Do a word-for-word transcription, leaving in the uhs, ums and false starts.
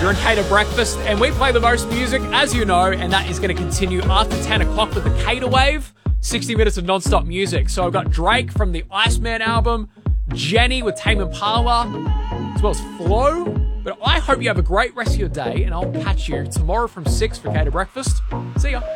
You're in Cater Breakfast, and we play the most music, as you know, and that is going to continue after ten o'clock with the Cater Wave, sixty minutes of non-stop music. So I've got Drake from the Iceman album, Jenny with Tame Impala, as well as Flo. But I hope you have a great rest of your day, and I'll catch you tomorrow from six for Cater Breakfast. See ya.